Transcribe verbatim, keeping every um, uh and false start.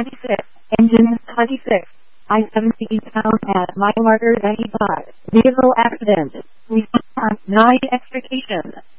twenty-six. Engine twenty-six. I seventeen pound at mile marker ninety-five. Vehicle accident. Response nine extrication.